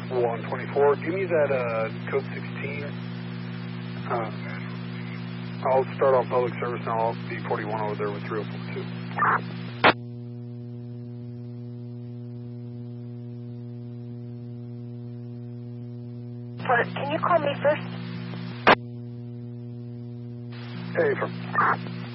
124. Give me that code 16. I'll start on public service and I'll be 41 over there with 3042. Can you call me first? Hey, from